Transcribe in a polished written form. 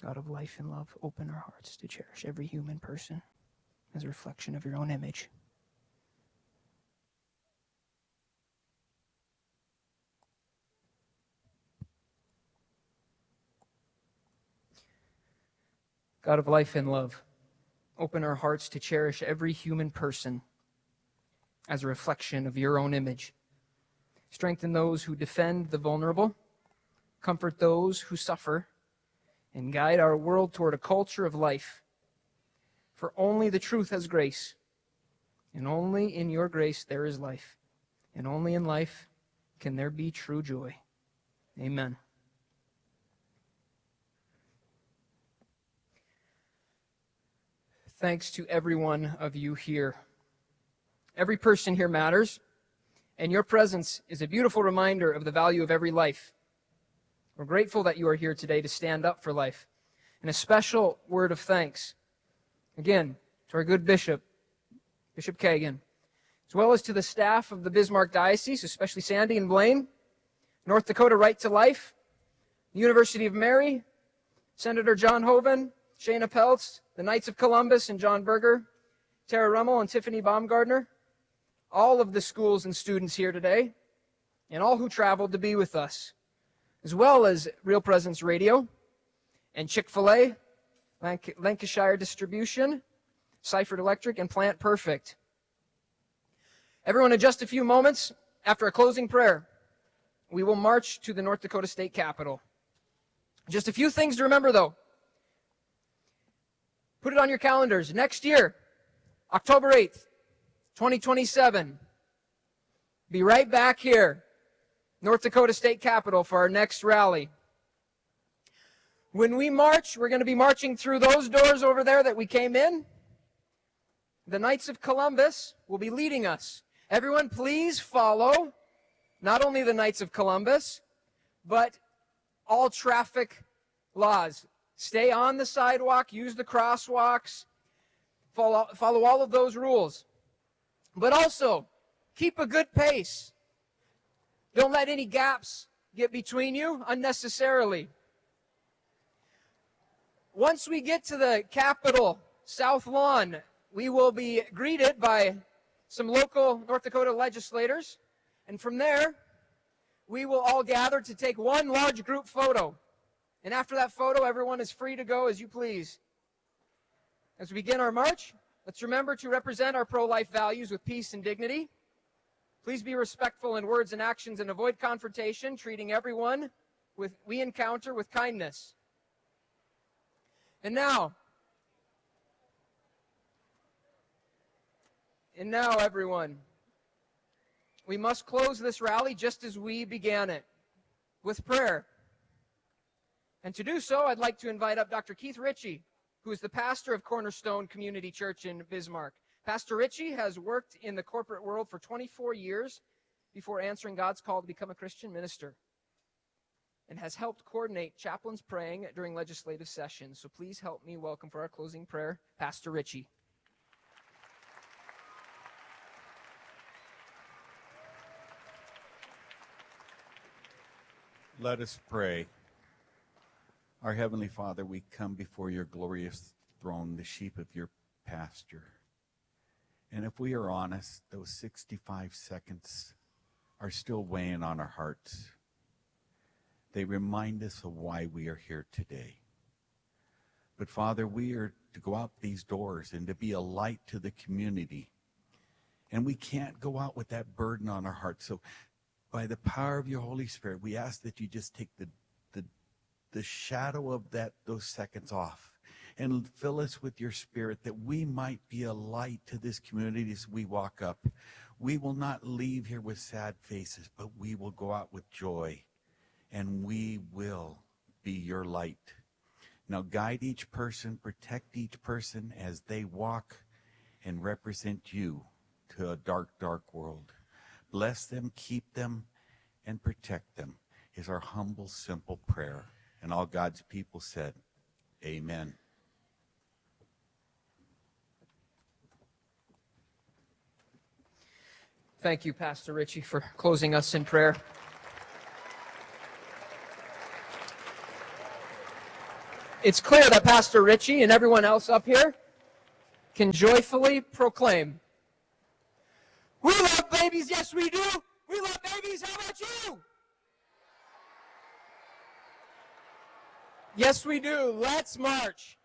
God of life and love, open our hearts to cherish every human person as a reflection of your own image. God of life and love, open our hearts to cherish every human person as a reflection of your own image. Strengthen those who defend the vulnerable, comfort those who suffer, and guide our world toward a culture of life. For only the truth has grace, and only in your grace there is life, and only in life can there be true joy. Amen. Thanks to every one of you here. Every person here matters, and your presence is a beautiful reminder of the value of every life. We're grateful that you are here today to stand up for life. And a special word of thanks, again, to our good bishop, Bishop Kagan, as well as to the staff of the Bismarck Diocese, especially Sandy and Blaine, North Dakota Right to Life, the University of Mary, Senator John Hoeven, Shana Peltz, the Knights of Columbus and John Berger, Tara Rummel and Tiffany Baumgardner, all of the schools and students here today, and all who traveled to be with us, as well as Real Presence Radio and Chick-fil-A, Lancashire Distribution, Seifert Electric, and Plant Perfect. Everyone, in just a few moments, after a closing prayer, we will march to the North Dakota State Capitol. Just a few things to remember, though. Put it on your calendars. Next year, October 8th, 2027, be right back here, North Dakota State Capitol, for our next rally. When we march, we're going to be marching through those doors over there that we came in. The Knights of Columbus will be leading us. Everyone, please follow not only the Knights of Columbus, but all traffic laws. Stay on the sidewalk, use the crosswalks, follow all of those rules. But also, keep a good pace. Don't let any gaps get between you unnecessarily. Once we get to the Capitol South Lawn, we will be greeted by some local North Dakota legislators, and from there, we will all gather to take one large group photo. And after that photo, everyone is free to go as you please. As we begin our march, let's remember to represent our pro-life values with peace and dignity. Please be respectful in words and actions and avoid confrontation, treating everyone we encounter with kindness. And now, everyone, we must close this rally just as we began it, with prayer. And to do so, I'd like to invite up Dr. Keith Ritchie, who is the pastor of Cornerstone Community Church in Bismarck. Pastor Ritchie has worked in the corporate world for 24 years before answering God's call to become a Christian minister, and has helped coordinate chaplains praying during legislative sessions. So please help me welcome for our closing prayer, Pastor Ritchie. Let us pray. Our Heavenly Father, we come before your glorious throne, the sheep of your pasture. And if we are honest, those 65 seconds are still weighing on our hearts. They remind us of why we are here today. But Father, we are to go out these doors and to be a light to the community. And we can't go out with that burden on our hearts. So by the power of your Holy Spirit, we ask that you just take the shadow of those seconds off and fill us with your Spirit, that we might be a light to this community as we walk up. We will not leave here with sad faces, but we will go out with joy, and we will be your light. Now guide each person, protect each person as they walk and represent you to a dark, dark world. Bless them, keep them, and protect them is our humble, simple prayer. And all God's people said, amen. Thank you, Pastor Ritchie, for closing us in prayer. it's clear that Pastor Richie and everyone else up here can joyfully proclaim, we love babies, yes we do. We love babies, how about you? Yes we do. Let's march.